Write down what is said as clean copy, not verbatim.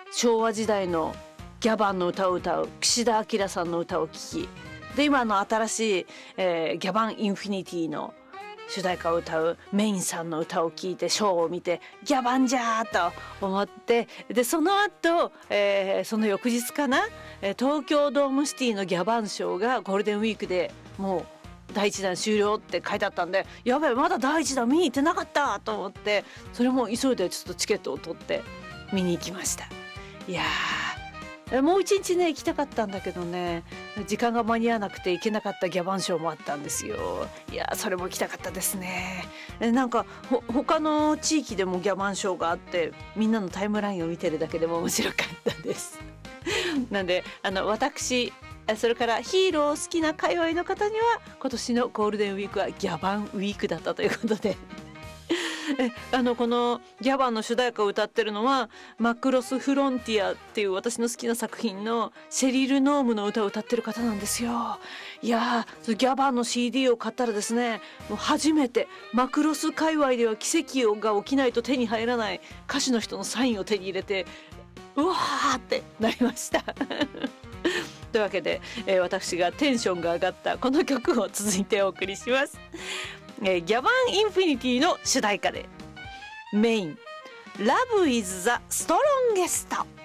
昭和時代のギャバンの歌を歌う岸田明さんの歌を聴き、で今の新しい、ギャバンインフィニティの主題歌を歌うメインさんの歌を聴いてショーを見てギャバンじゃーと思って、でその後、その翌日かな、東京ドームシティのギャバンショーがゴールデンウィークでもう第1弾終了って書いてあったんで、やばいまだ第1弾見に行ってなかったと思って、それも急いでちょっとチケットを取って見に行きました。いやもう一日ね行きたかったんだけどね、時間が間に合わなくて行けなかったギャバンショーもあったんですよ。いやそれも行きたかったですね。なんか他の地域でもギャバンショーがあって、みんなのタイムラインを見てるだけでも面白かったですなんで私それからヒーロー好きな界隈の方には今年のゴールデンウィークはギャバンウィークだったということでこのギャバンの主題歌を歌ってるのはマクロスフロンティアっていう私の好きな作品のシェリル・ノームの歌を歌ってる方なんですよ。いやギャバンの CD を買ったらですね、もう初めてマクロス界隈では奇跡が起きないと手に入らない歌手の人のサインを手に入れて、うわーってなりましたというわけで、私がテンションが上がったこの曲を続いてお送りします。ギャバンインフィニティの主題歌でメイン Love is the strongest